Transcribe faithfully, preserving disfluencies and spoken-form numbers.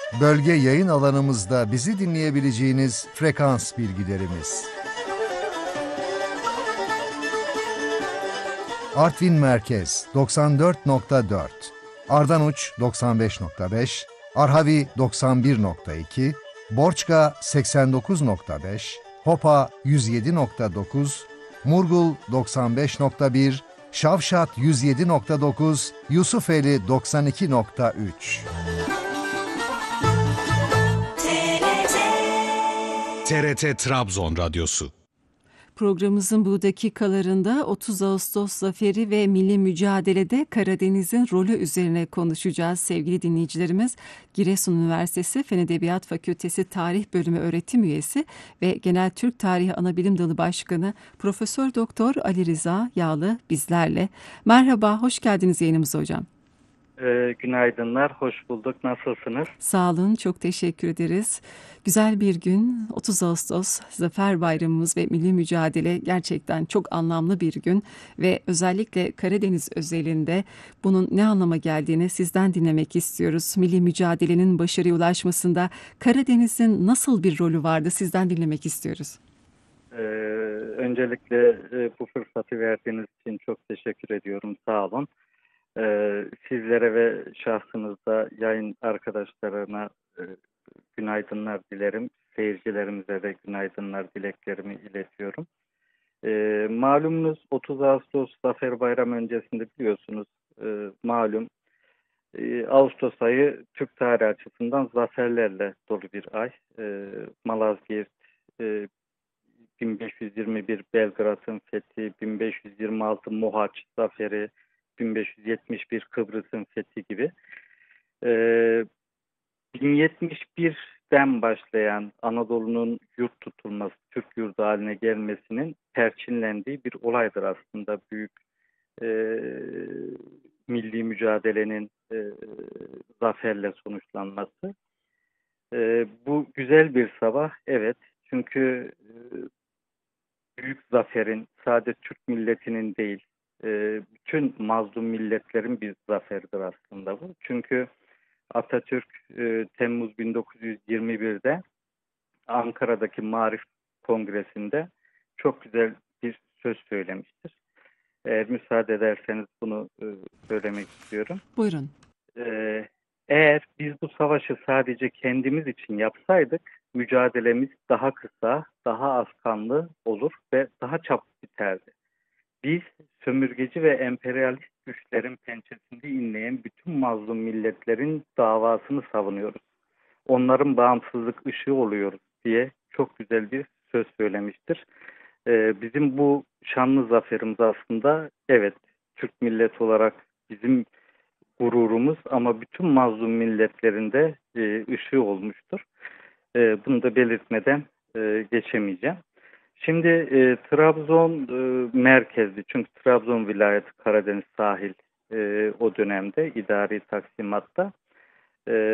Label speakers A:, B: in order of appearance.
A: Bölge yayın alanımızda bizi dinleyebileceğiniz frekans bilgilerimiz. Artvin Merkez doksan dört nokta dört, Ardanuç doksan beş nokta beş, Arhavi doksan bir nokta iki, Borçka seksen dokuz nokta beş, Hopa yüz yedi nokta dokuz, Murgul doksan beş nokta bir, Şavşat yüz yedi nokta dokuz, Yusufeli doksan iki nokta üç.
B: T R T Trabzon Radyosu.
C: Programımızın bu dakikalarında otuz Ağustos Zaferi ve milli mücadelede Karadeniz'in rolü üzerine konuşacağız sevgili dinleyicilerimiz. Giresun Üniversitesi Fen Edebiyat Fakültesi Tarih Bölümü öğretim üyesi ve Genel Türk Tarihi Anabilim Dalı Başkanı Profesör Doktor Ali Rıza Yağlı bizlerle. Merhaba, hoş geldiniz yayınımıza hocam.
D: Ee, günaydınlar, hoş bulduk. Nasılsınız?
C: Sağ olun, çok teşekkür ederiz. Güzel bir gün, otuz Ağustos Zafer Bayramımız ve milli mücadele gerçekten çok anlamlı bir gün ve özellikle Karadeniz özelinde bunun ne anlama geldiğini sizden dinlemek istiyoruz. Milli mücadelenin başarıya ulaşmasında Karadeniz'in nasıl bir rolü vardı sizden dinlemek istiyoruz.
D: Ee, öncelikle e, bu fırsatı verdiğiniz için çok teşekkür ediyorum. Sağ olun. Ee, sizlere ve şahsınızda yayın arkadaşlarına e, günaydınlar dilerim. Seyircilerimize de günaydınlar dileklerimi iletiyorum. Ee, malumunuz otuz Ağustos Zafer Bayramı öncesinde biliyorsunuz e, malum e, Ağustos ayı Türk tarihi açısından zaferlerle dolu bir ay. E, Malazgirt, e, bin beş yüz yirmi bir Belgrad'ın fethi, bin beş yüz yirmi altı Mohaç Zaferi, bin beş yüz yetmiş bir Kıbrıs'ın fethi gibi. Ee, bin yetmiş birden başlayan Anadolu'nun yurt tutulması, Türk yurdu haline gelmesinin perçinlendiği bir olaydır aslında. Büyük e, milli mücadelenin e, zaferle sonuçlanması. E, bu güzel bir sabah, evet. Çünkü e, büyük zaferin sadece Türk milletinin değil, e, bütün mazlum milletlerin bir zaferidir aslında bu. Çünkü Atatürk e, Temmuz bin dokuz yüz yirmi birde Ankara'daki Maarif Kongresi'nde çok güzel bir söz söylemiştir. Eğer müsaade ederseniz bunu e, söylemek istiyorum.
C: Buyurun.
D: E, Eğer biz bu savaşı sadece kendimiz için yapsaydık, mücadelemiz daha kısa, daha az kanlı olur ve daha çabuk biterdi. Biz sömürgeci ve emperyalist güçlerin pençesinde inleyen bütün mazlum milletlerin davasını savunuyoruz. Onların bağımsızlık ışığı oluyoruz diye çok güzel bir söz söylemiştir. Ee, bizim bu şanlı zaferimiz aslında evet Türk milleti olarak bizim gururumuz ama bütün mazlum milletlerin de e, ışığı olmuştur. E, bunu da belirtmeden e, geçemeyeceğim. Şimdi e, Trabzon e, merkezli çünkü Trabzon vilayeti Karadeniz sahil e, o dönemde idari taksimatta. E,